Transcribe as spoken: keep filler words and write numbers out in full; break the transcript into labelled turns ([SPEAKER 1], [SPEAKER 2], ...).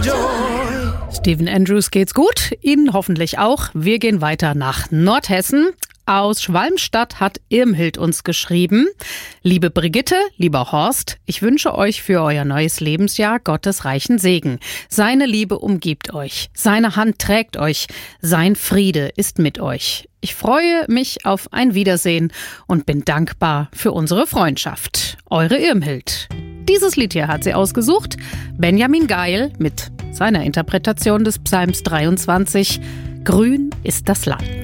[SPEAKER 1] Stephen Andrews geht's gut, Ihnen hoffentlich auch. Wir gehen weiter nach Nordhessen. Aus Schwalmstadt hat Irmhild uns geschrieben: Liebe Brigitte, lieber Horst, ich wünsche euch für euer neues Lebensjahr Gottes reichen Segen. Seine Liebe umgibt euch, seine Hand trägt euch, sein Friede ist mit euch. Ich freue mich auf ein Wiedersehen und bin dankbar für unsere Freundschaft. Eure Irmhild. Dieses Lied hier hat sie ausgesucht. Benjamin Geil mit seiner Interpretation des Psalms dreiundzwanzig. Grün ist das Land.